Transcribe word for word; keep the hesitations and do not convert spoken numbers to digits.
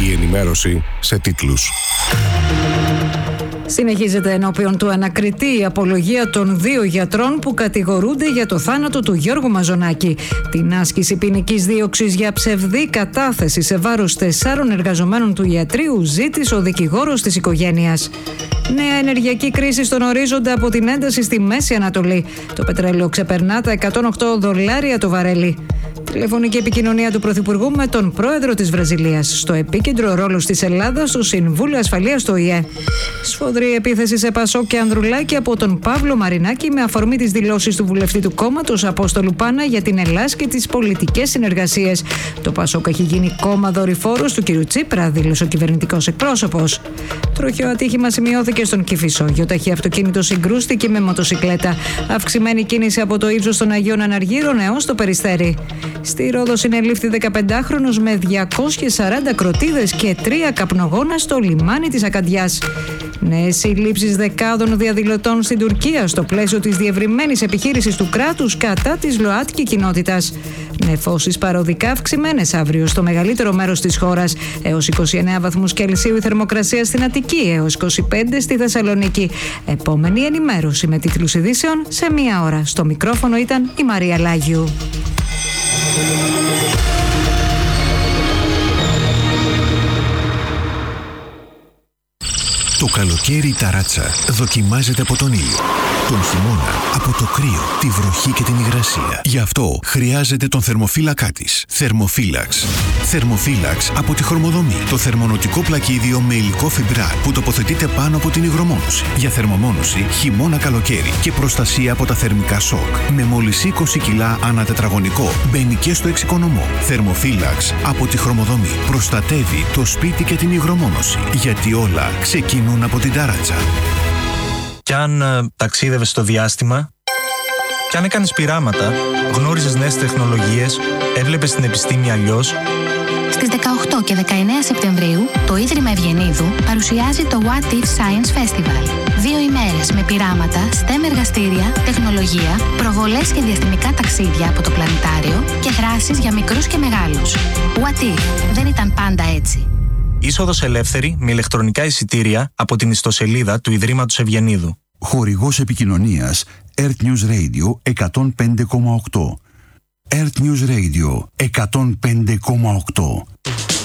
Η ενημέρωση σε τίτλους. Συνεχίζεται ενώπιον του ανακριτή η απολογία των δύο γιατρών που κατηγορούνται για το θάνατο του Γιώργου Μαζονάκη. Την άσκηση ποινικής δίωξης για ψευδή κατάθεση σε βάρος τεσσάρων εργαζομένων του ιατρείου ζήτησε ο δικηγόρος της οικογένειας. Νέα ενεργειακή κρίση στον ορίζοντα από την ένταση στη Μέση Ανατολή. Το πετρέλαιο ξεπερνά τα εκατόν οκτώ δολάρια το βαρέλι. Τηλεφωνική επικοινωνία του Πρωθυπουργού με τον πρόεδρο της Βραζιλίας. Στο επίκεντρο ρόλος της Ελλάδας στο Συμβούλιο Ασφαλείας του ΟΗΕ. Σφοδρή επίθεση σε Πασόκ και Ανδρουλάκη από τον Παύλο Μαρινάκη με αφορμή τις δηλώσεις του βουλευτή του κόμματος Απόστολου Πάνα για την Ελλάς και τις πολιτικές συνεργασίες. Το Πασόκ έχει γίνει κόμμα δορυφόρος του κ. Τσίπρα, δήλωσε ο κυβερνητικός εκπρόσωπος. Τροχαίο ατύχημα σημειώθηκε στον Κηφισό. Γιοταχή αυτοκίνητο συγκρούστηκε με μοτοσικλέτα. Αυξημένη κίνηση από το ύψος των Αγίων Αναργύρων έως το Περιστέρι. Στη Ρόδο συνελήφθη δεκαπεντάχρονος με διακόσιες σαράντα κροτίδες και τρία καπνογόνα στο λιμάνι της Ακαντιάς. Νέες συλλήψεις δεκάδων διαδηλωτών στην Τουρκία στο πλαίσιο της διευρυμένης επιχείρησης του κράτους κατά της ΛΟΑΤΚΙ κοινότητας. Νεφώσεις παροδικά αυξημένες αύριο στο μεγαλύτερο μέρος της χώρας. Έως είκοσι εννέα βαθμούς Κελσίου η θερμοκρασία στην Αττική, έως είκοσι πέντε στη Θεσσαλονίκη. Επόμενη ενημέρωση με τίτλους ειδήσεων σε μία ώρα. Στο μικρόφωνο ήταν η Μαρία Λάγιου. Το καλοκαίρι η ταράτσα δοκιμάζεται από τον ήλιο. Τον χειμώνα από το κρύο, τη βροχή και την υγρασία. Γι' αυτό χρειάζεται τον θερμοφύλακά της. Θερμοφύλαξ. Θερμοφύλαξ από τη Χρωμοδομή. Το θερμονοτικό πλακίδιο με υλικό φιμπράλ που τοποθετείται πάνω από την υγρομόνωση. Για θερμομόνωση χειμώνα-καλοκαίρι και προστασία από τα θερμικά σοκ. Με μόλις είκοσι κιλά ανά τετραγωνικό. Μπαίνει και στο εξοικονομώ. Θερμοφύλαξ από τη Χρωμοδομή. Προστατεύει το σπίτι και την υγρομόνωση. Γιατί όλα ξεκινούν από την ταράτσα. Κι αν ε, ταξίδευες στο διάστημα, κι αν έκανες πειράματα, γνώριζες νέες τεχνολογίες, έβλεπες την επιστήμη αλλιώς. Στις δεκαοκτώ και δεκαεννέα Σεπτεμβρίου, το Ίδρυμα Ευγενίδου παρουσιάζει το What If Science Festival. Δύο ημέρες με πειράματα, STEM εργαστήρια, τεχνολογία, προβολές και διαστημικά ταξίδια από το πλανητάριο και δράσεις για μικρούς και μεγάλους. What If δεν ήταν πάντα έτσι. Είσοδος ελεύθερη με ηλεκτρονικά εισιτήρια από την ιστοσελίδα του Ιδρύματος Ευγενίδου. Χορηγός επικοινωνίας Earth News Radio εκατόν πέντε κόμμα οκτώ. Earth News Radio εκατόν πέντε κόμμα οκτώ.